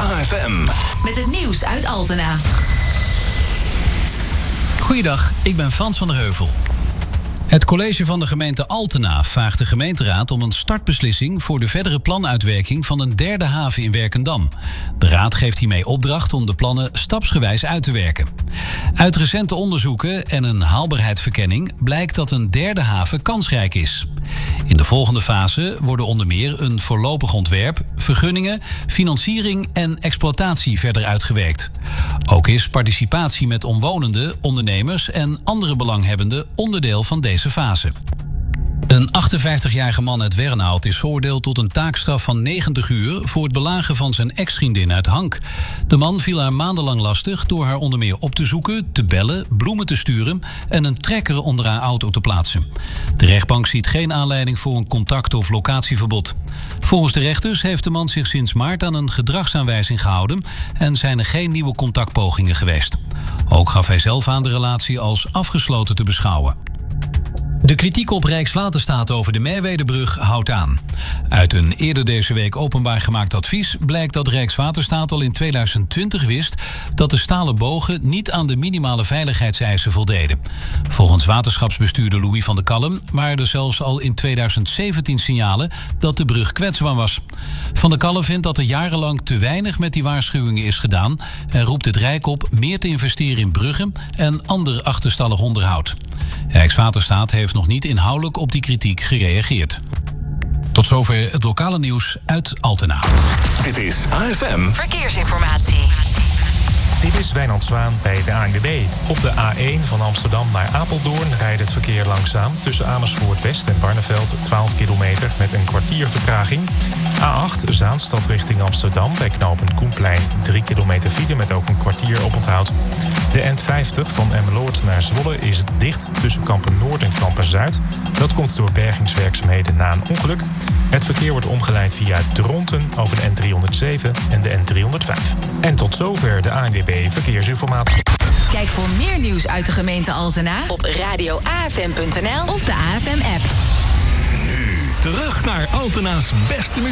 AFM. Met het nieuws uit Altena. Goeiedag, ik ben Frans van der Heuvel. Het college van de gemeente Altena vraagt de gemeenteraad om een startbeslissing voor de verdere planuitwerking van een derde haven in Werkendam. De raad geeft hiermee opdracht om de plannen stapsgewijs uit te werken. Uit recente onderzoeken en een haalbaarheidsverkenning blijkt dat een derde haven kansrijk is. In de volgende fase worden onder meer een voorlopig ontwerp, vergunningen, financiering en exploitatie verder uitgewerkt. Ook is participatie met omwonenden, ondernemers en andere belanghebbenden onderdeel van deze fase. Een 58-jarige man uit Wernhout is veroordeeld tot een taakstraf van 90 uur... voor het belagen van zijn ex-vriendin uit Hank. De man viel haar maandenlang lastig door haar onder meer op te zoeken, te bellen, bloemen te sturen en een trekker onder haar auto te plaatsen. De rechtbank ziet geen aanleiding voor een contact- of locatieverbod. Volgens de rechters heeft de man zich sinds maart aan een gedragsaanwijzing gehouden en zijn er geen nieuwe contactpogingen geweest. Ook gaf hij zelf aan de relatie als afgesloten te beschouwen. De kritiek op Rijkswaterstaat over de Merwedebrug houdt aan. Uit een eerder deze week openbaar gemaakt advies blijkt dat Rijkswaterstaat al in 2020 wist dat de stalen bogen niet aan de minimale veiligheidseisen voldeden. Volgens waterschapsbestuurder Louis van de Kalm waren er zelfs al in 2017 signalen dat de brug kwetsbaar was. Van de Kalm vindt dat er jarenlang te weinig met die waarschuwingen is gedaan en roept het Rijk op meer te investeren in bruggen en ander achterstallig onderhoud. Rijkswaterstaat heeft nog niet inhoudelijk op die kritiek gereageerd. Tot zover het lokale nieuws uit Altena. Dit is AFM Verkeersinformatie. Dit is Wijnand Zwaan bij de ANWB. Op de A1 van Amsterdam naar Apeldoorn rijdt het verkeer langzaam. Tussen Amersfoort West en Barneveld 12 kilometer met een kwartier vertraging. A8 Zaanstad richting Amsterdam bij knooppunt Koenplein 3 kilometer file met ook een kwartier oponthoud. De N50 van Emmeloord naar Zwolle is dicht tussen Kampen Noord en Kampen Zuid. Dat komt door bergingswerkzaamheden na een ongeluk. Het verkeer wordt omgeleid via Dronten over de N307 en de N305. En tot zover de ANWB Verkeersinformatie. Kijk voor meer nieuws uit de gemeente Altena op radioafm.nl of de AFM-app. Nu terug naar Altena's beste muziek.